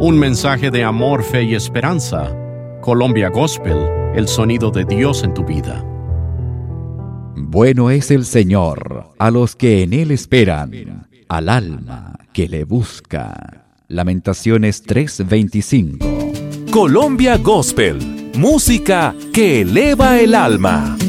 Un mensaje de amor, fe y esperanza. Colombia Gospel, el sonido de Dios en tu vida. Bueno es el Señor a los que en Él esperan, al alma que le busca. Lamentaciones 3:25. Colombia Gospel, música que eleva el alma.